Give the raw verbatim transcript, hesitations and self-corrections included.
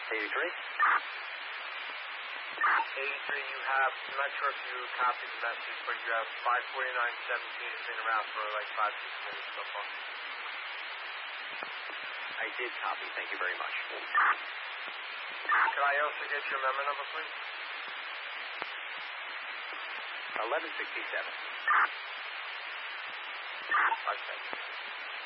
eighty-three. eighty-three, you have, I'm not sure if you copied the message, but you have five forty-nine seventeen. It's been around for like five, six minutes so far. I did copy. Thank you very much. Could I also get your member number, please? eleven sixty-seven. Okay.